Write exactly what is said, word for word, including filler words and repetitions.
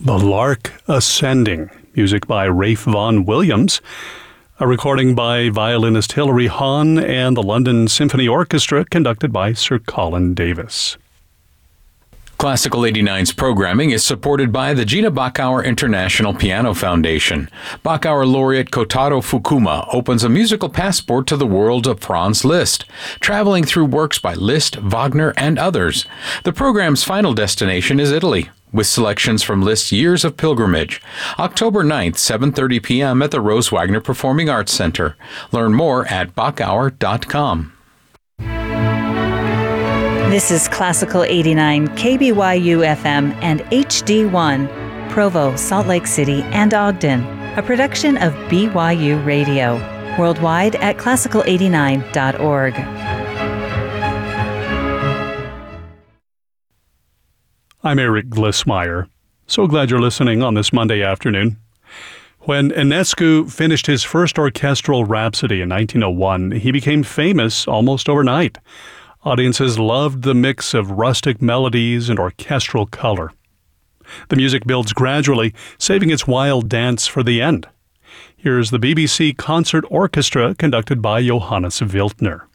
The Lark Ascending, music by Rafe Vaughan Williams, a recording by violinist Hilary Hahn and the London Symphony Orchestra conducted by Sir Colin Davis. Classical eighty-nine's programming is supported by the Gina Bachauer International Piano Foundation. Bachauer laureate Kotaro Fukuma opens a musical passport to the world of Franz Liszt, traveling through works by Liszt, Wagner, and others. The program's final destination is Italy, with selections from Liszt's Years of Pilgrimage. October ninth, seven thirty p.m. at the Rose Wagner Performing Arts Center. Learn more at bachauer dot com. This is Classical eighty-nine, K B Y U F M and H D one, Provo, Salt Lake City, and Ogden, a production of B Y U Radio, worldwide at classical eighty-nine dot org. I'm Eric Glissmeyer. So glad you're listening on this Monday afternoon. When Enescu finished his first orchestral rhapsody in nineteen oh one, he became famous almost overnight. Audiences loved the mix of rustic melodies and orchestral color. The music builds gradually, saving its wild dance for the end. Here's the B B C Concert Orchestra conducted by Johannes Wildner.